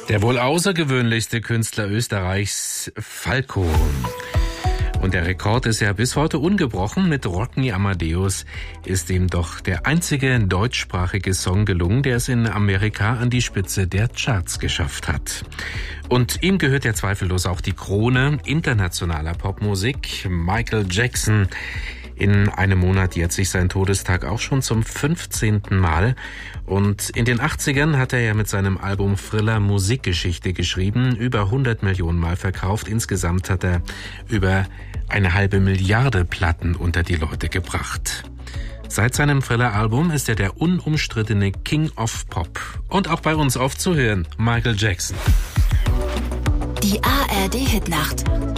Der wohl außergewöhnlichste Künstler Österreichs, Falco. Und der Rekord ist ja bis heute ungebrochen. Mit Rock Me Amadeus ist ihm doch der einzige deutschsprachige Song gelungen, der es in Amerika an die Spitze der Charts geschafft hat. Und ihm gehört ja zweifellos auch die Krone internationaler Popmusik. Michael Jackson. In einem Monat jährt sich sein Todestag auch schon zum 15. Mal. Und in den 80ern hat er ja mit seinem Album Thriller Musikgeschichte geschrieben, über 100 Millionen Mal verkauft. Insgesamt hat er über 1,5 Milliarde Platten unter die Leute gebracht. Seit seinem Thriller-Album ist er der unumstrittene King of Pop. Und auch bei uns oft zu hören, Michael Jackson. Die ARD-Hitnacht.